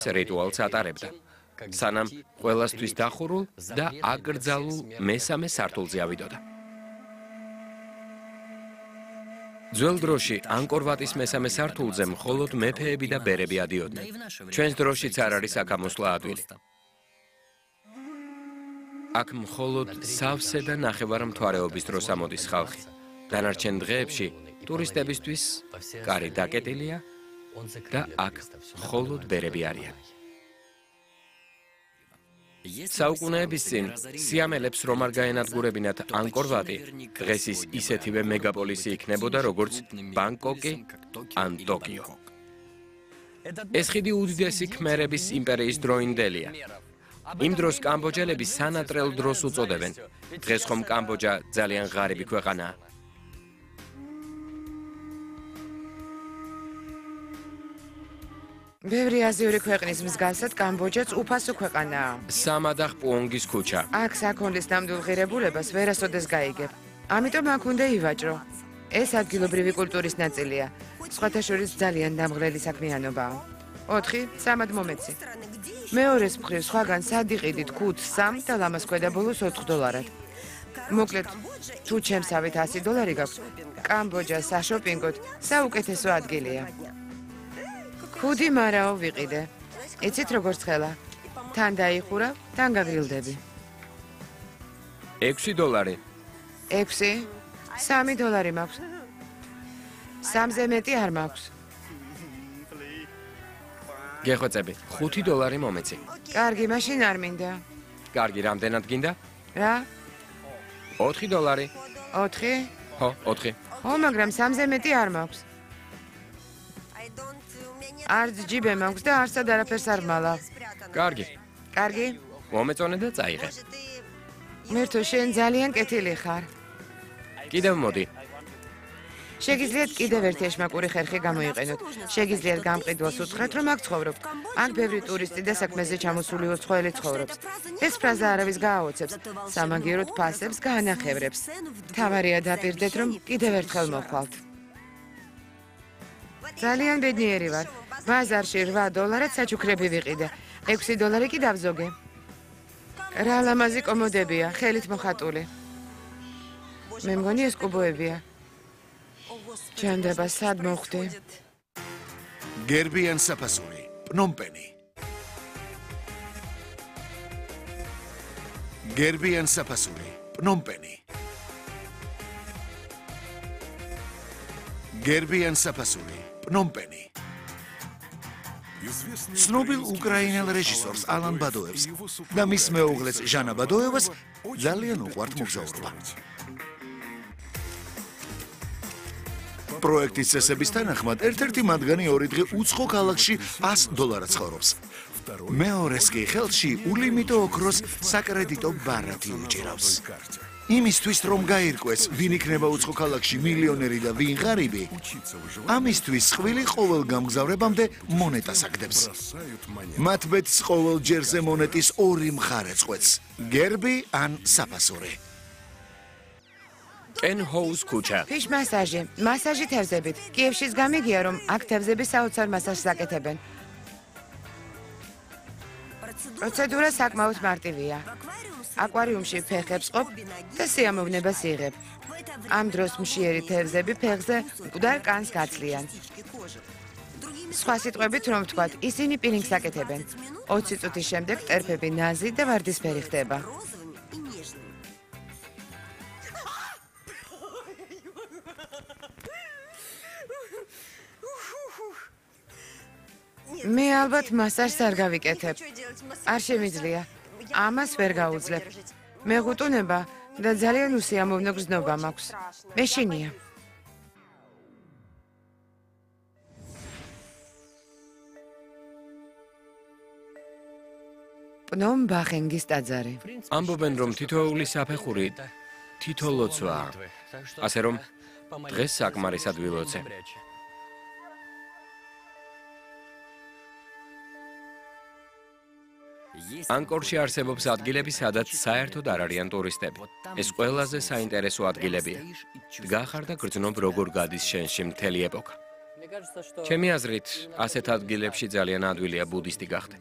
რიტუალს ატარებდა. სანამ ყველასთვის დახურულ და აკრძალულ მესამე სართულზე ავიდოდა. ძველ დროში ანკორვატის მესამე სართულზე მხოლოდ მეფეები და ბერები ადიოდნენ. ჩვენს დროშიც არ არის აქ ამოსვლა ადვილი. აქ მხოლოდ სავსე და ნახევარმთვარეობის დროს ამოდის ხალხი. დანარჩენ დღეებში ტურისტებისთვის კარი დაკეტილია და აქ მხოლოდ ბერები არიან. საუკუნეების წინ სიამელებს რომ არ გაენადგურებინათ ანკორვატი, დღეს ის ისეთივე მეგაპოლისი იქნებოდა, როგორც ბანგკოკი ან ტოკიო. ეს ხიდი უდიდესი ქმერების იმპერიის დროინდელია. იმ დროს კამბოჯელები სანატრელ დროს უწოდებენ. დღეს ხომ კამბოჯა ძალიან ღარიბი ქვეყანაა. ბევრი აზიური ქვეყნის მსგავსად კამბოჯაც უფასო ქვეყანაა. სამადახ პუონგის ქუჩა. აქ საქონლის ნამდვილ ღირებულებას ვერასოდეს გაიგებ. ამიტომ აქ უნდა ივაჭრო. ეს ადგილობრივი კულტურის ნაწილია. სხვათა შორის ძალიან დამღლელი საქმიანობაა. 4 სამად მომეცი. მეორეს მხრივ სხვაგან სად იყიდით ქუდს 3 და ლამაზ ქვედა ბოლოს $4. მოკლედ, თუ ჩემსავით $100 გაქვს, კამბოჯა საშოპინგოდ საუკეთესო ადგილია. ქუდი მარაო ვიყიდე. იცით როგორც ხელა. თან დაიხურა, თან გაგრილდები. $6. 6? $3 მაქვს. 3-ზე მეტი არ მაქვს. გეხვეწები, $5 მომეცი. კარგი, მაშინ არ მინდა. კარგი, რამდენად გინდა? რა? $4. 4? ხო, 4. ო, მაგრამ 3-ზე მეტი არ მაქვს. არც ჯიბე მაქვს და არსად არაფერს არ მალავ. კარგი. კარგი? მომეწონე და წაიღე. მერთო, შენ ძალიან კეთილი ხარ. კიდევ მოდი. შეგიძლიათ კიდევ ერთი ეშმაკური ხერხი გამოიყენოთ. შეგიძლიათ გამყიდველს უთხრათ, რომ აქ ცხოვრობ. აქ ბევრი ტურისტი და საქმეზე ჩამოსული უცხოელი ცხოვრობს. ეს ფრაზა არავის გააოცებს. სამაგიეროდ ფასებს გაანახევრებს. თავარია დაპირდეთ, რომ კიდევ ერთხელ მოხვალთ. ძალიან ბედნიერი ვარ. ბაზარში $8 საჩუქრები ვიყიდე. $6 კი დავზოგე. რა ლამაზი კომოდებია, ხელით მოხატული. მე მგონი ეს კუბოებია. ჩანდება სად მოხვდი? გერბიან საფასური, პნომპენი. გერბიან საფასური, პნომპენი. გერბიან საფასური, პნომპენი. ცნობილ უკრაინელ რეჟისორს ალან ბადოევს და მის მეუღლეს ჟანა ბადოევას ძალიან უყვართ მოგზაურობა. პროექტის წესების თანახმად ერთ-ერთი მათგანი 2 დღე უცხო ქალაქში $100 ცხოვრობს. მეორეს კი ხელში ულიმიტო ოქროს საკრედიტო ბარათი უჭირავს. იმისთვის რომ გაირკვეს, ვინ იქნება უცხო ქალაქში მილიონერი და ვინ ღარიბი, ამისთვის ხვილი ყოველ გამგზავრებამდე მონეტას აგდებს. მათ ბედს ყოველ ჯერზე მონეტის 2 მხარე წყვეტს, გერბი ან საფასური. კენ ჰოუს ქუჩა. ფიშ მასაჟი. მასაჟი თევზებით. კიევშიც გამიგია, რომ აქ თევზები საოცარ მასაჟს აკეთებენ. პროცედურა საკმაოდ მარტივია. აკვარიუმში ფეხებს ყოფ და სიამოვნებას იღებ. ამ დროს მშიერი თევზები ფეხზე მკვდარ კანს გაცლიან. სხვა სიტყვებით რომ ვთქვათ, ისინი პირინგს აკეთებენ. 20 წუთის შემდეგ ტერფები ნაზი და ვარდისფერი ხდება. მე ალბათ მასაჟს არ გავიკეთებ. არ შემიძლია. ამას ვერ გაუძლებ. მეღუტუნება და ძალიან უსიამოვნო გრძნობა მაქვს. მეშინია. პნომ ბახენგის ტაძარი. ამბობენ, რომ თითოეული საფეხური თითო ლოცვაა. ასე რომ დღეს საკმარისად ვილოცე. ანკორში არსებობს ადგილები, სადაც საერთოდ არ არიან ტურისტები. ეს ყველაზე საინტერესო ადგილებია. დგახარ და გრძნობ, როგორ გადის შენში მთელი ეპოქა. ჩემი აზრით, ასეთ ადგილებში ძალიან ადვილია ბუდისტი გახდე.